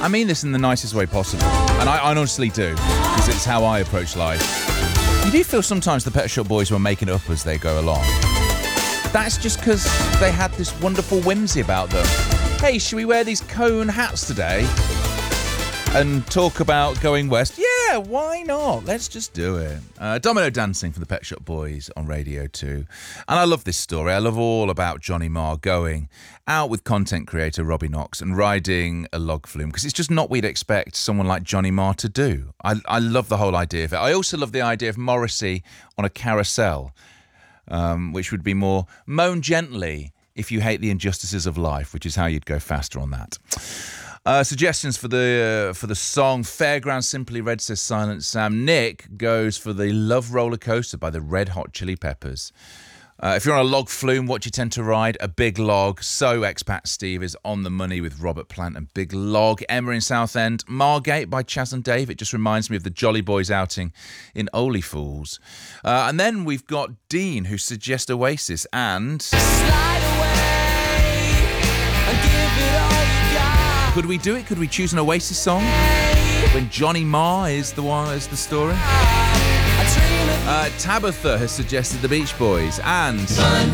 I mean this in the nicest way possible, and I honestly do, because it's how I approach life. You do feel sometimes the Pet Shop Boys were making it up as they go along. That's just because they had this wonderful whimsy about them. Hey, should we wear these cone hats today? And talk about going west? Yeah, why not? Let's just do it. Domino Dancing from the Pet Shop Boys on Radio 2. And I love this story. I love all about Johnny Marr going out with content creator Robbie Knox and riding a log flume, because it's just not what you'd expect someone like Johnny Marr to do. I love the whole idea of it. I also love the idea of Morrissey on a carousel, which would be more moan gently if you hate the injustices of life, which is how you'd go faster on that. Suggestions for the song Fairground Simply Red, says Silent Sam. Nick goes for the Love Roller Coaster by the Red Hot Chili Peppers. If you're on a log flume, what do you tend to ride? A big log. So Expat Steve is on the money with Robert Plant and Big Log. Emma in Southend. Margate by Chas and Dave. It just reminds me of the Jolly Boys outing in Only Fools. And then we've got Dean, who suggests Oasis and... Slide away and give it all you got. Could we do it? Could we choose an Oasis song when Johnny Marr is the one, is the story? Tabitha has suggested the Beach Boys and...